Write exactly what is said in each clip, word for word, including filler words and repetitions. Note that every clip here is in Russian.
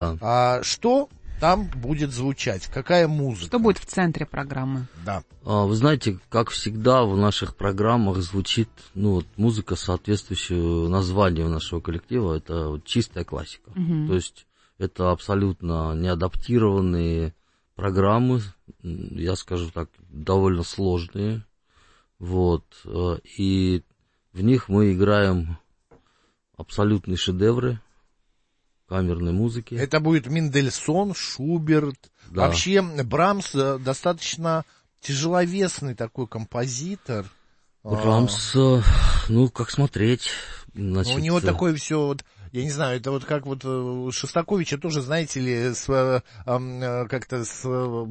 А что там будет звучать? Какая музыка? Что будет в центре программы? Да. А, вы знаете, как всегда в наших программах звучит ну, вот, музыка, соответствующая названию нашего коллектива. Это вот, чистая классика. Угу. То есть это абсолютно неадаптированные программы, я скажу так, довольно сложные. Вот. И в них мы играем абсолютные шедевры камерной музыки. Это будет Мендельсон, Шуберт. Да. Вообще Брамс достаточно тяжеловесный такой композитор. Брамс, ну, как смотреть. Значит, у него такое все, вот, я не знаю, это вот как вот Шостаковича тоже, знаете ли, с, э, как-то с,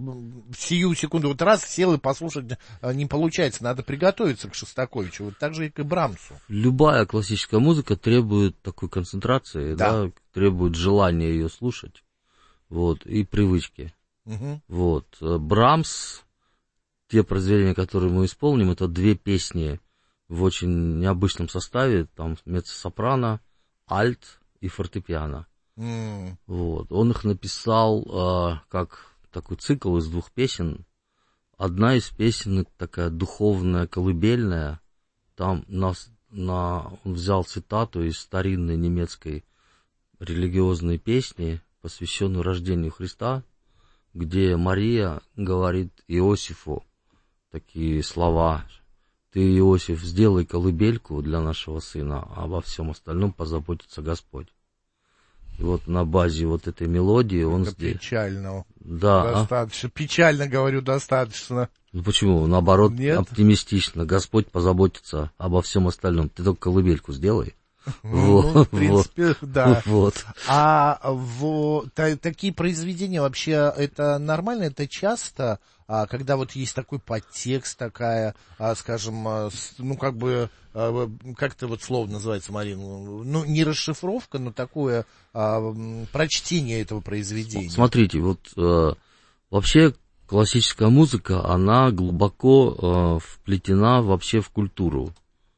сию секунду вот раз сел и послушать не получается, надо приготовиться к Шостаковичу, вот так же и к Брамсу. Любая классическая музыка требует такой концентрации, да, да требует желания ее слушать, вот, и привычки. Угу. Вот, Брамс, те произведения, которые мы исполним, это две песни в очень необычном составе, там меццо-сопрано, альт и фортепиано. Mm. Вот. Он их написал э, как такой цикл из двух песен. Одна из песен такая духовная, колыбельная. Там на, на, он взял цитату из старинной немецкой религиозной песни, посвященной рождению Христа, где Мария говорит Иосифу такие слова: «Ты, Иосиф, сделай колыбельку для нашего сына, а обо всем остальном позаботится Господь». И вот на базе вот этой мелодии он это здесь... печально. Да. Достаточно. А? Печально, говорю, достаточно. Ну почему? Наоборот, Нет? Оптимистично. Господь позаботится обо всем остальном. Ты только колыбельку сделай. Ну, вот, в принципе, вот, да. Вот. А в, та, такие произведения вообще это нормально, это часто, а, когда вот есть такой подтекст, такая, а, скажем, а, с, ну как бы, а, как это вот слово называется, Марина, ну не расшифровка, но такое а, прочтение этого произведения. Смотрите, вот э, вообще классическая музыка, она глубоко э, вплетена вообще в культуру.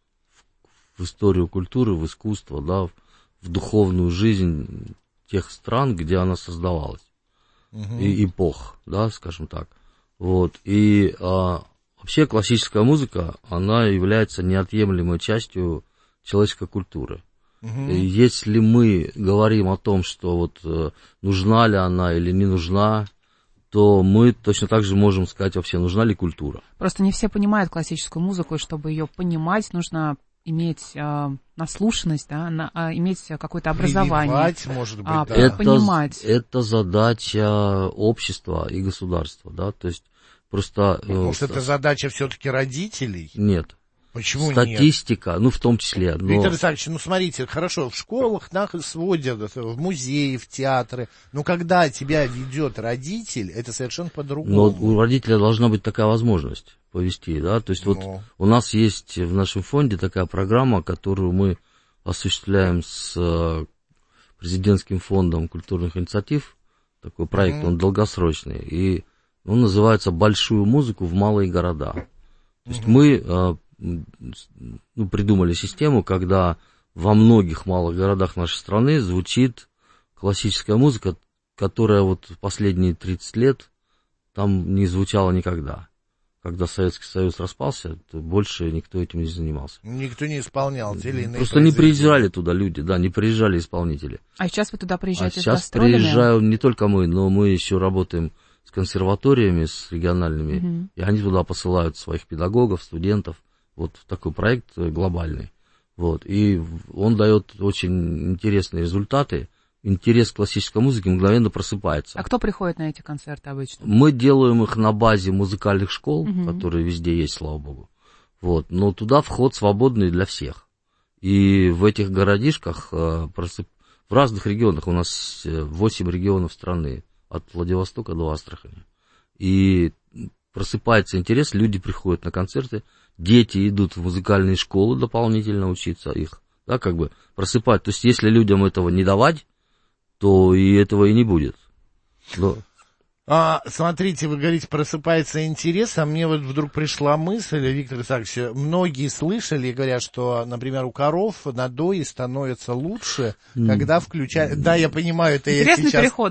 В историю культуры, в искусство, да, в духовную жизнь тех стран, где она создавалась, uh-huh. и эпох, да, скажем так. Вот. И а, вообще классическая музыка, она является неотъемлемой частью человеческой культуры. Uh-huh. И если мы говорим о том, что вот нужна ли она или не нужна, то мы точно так же можем сказать вообще, нужна ли культура. Просто не все понимают классическую музыку, и чтобы ее понимать, нужно иметь э, наслушанность, да, на, а, иметь какое-то образование. Прививать, может быть, а, да. Это, понимать. Это задача общества и государства, да, то есть просто... Может, э, это задача все-таки родителей? Нет. Почему Статистика, нет? ну, в том числе. Но... Виктор Александрович, ну, смотрите, хорошо, в школах нас сводят, в музеи, в театры, но когда тебя ведет родитель, это совершенно по-другому. Но у родителя должна быть такая возможность повести, да, то есть но... вот у нас есть в нашем фонде такая программа, которую мы осуществляем с президентским фондом культурных инициатив, такой проект, mm-hmm. он долгосрочный, и он называется «Большую музыку в малые города». То есть mm-hmm. мы ну, придумали систему, когда во многих малых городах нашей страны звучит классическая музыка, которая вот в последние тридцать лет там не звучала никогда. Когда Советский Союз распался, то больше никто этим не занимался. Никто не исполнял те или иные Просто не приезжали туда люди, да, не приезжали исполнители. А сейчас вы туда приезжаете а с сейчас гастролями? приезжаем не только мы, но мы еще работаем с консерваториями, с региональными, угу. и они туда посылают своих педагогов, студентов. Вот такой проект глобальный. Вот. И он дает очень интересные результаты. Интерес к классической музыке мгновенно просыпается. А кто приходит на эти концерты обычно? Мы делаем их на базе музыкальных школ, угу. которые везде есть, слава богу. Вот. Но туда вход свободный для всех. И в этих городишках, просып... в разных регионах, у нас восемь регионов страны, от Владивостока до Астрахани. И просыпается интерес, люди приходят на концерты, дети идут в музыкальные школы дополнительно учиться их, да, как бы просыпать. То есть, если людям этого не давать, то и этого и не будет. Но... А, смотрите, вы говорите, просыпается интерес, а мне вот вдруг пришла мысль, Виктор Александрович, многие слышали и говорят, что, например, у коров надои становятся лучше, mm. когда включают... Да, я понимаю, это Интересный я сейчас... переход.